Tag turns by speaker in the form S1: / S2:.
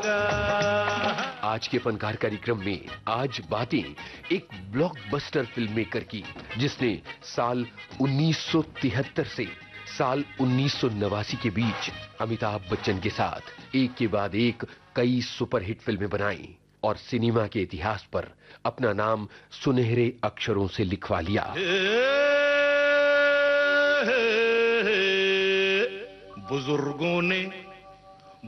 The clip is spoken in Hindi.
S1: जागा।
S2: आज के फनकार कार्यक्रम में आज बातें एक ब्लॉकबस्टर फिल्म मेकर की, जिसने साल 1973 से साल 1989 के बीच अमिताभ बच्चन के साथ एक के बाद एक कई सुपरहिट फिल्में बनाई और सिनेमा के इतिहास पर अपना नाम सुनहरे अक्षरों से लिखवा लिया।
S1: बुजुर्गों ने